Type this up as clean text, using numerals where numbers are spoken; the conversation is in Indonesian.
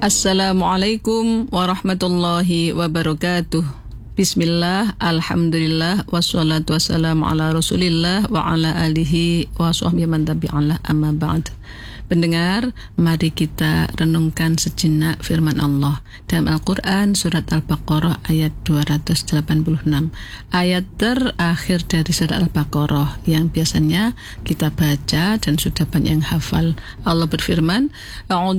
Assalamualaikum warahmatullahi wabarakatuh. Bismillah, alhamdulillah, wassalatu wassalamu ala rasulillah wa ala alihi wa sahbihi man tabi'allah, amma ba'd. Pendengar, mari kita renungkan sejenak firman Allah dalam Al-Quran surat Al-Baqarah ayat 286, ayat terakhir dari surat Al-Baqarah yang biasanya kita baca dan sudah banyak yang hafal. Allah berfirman,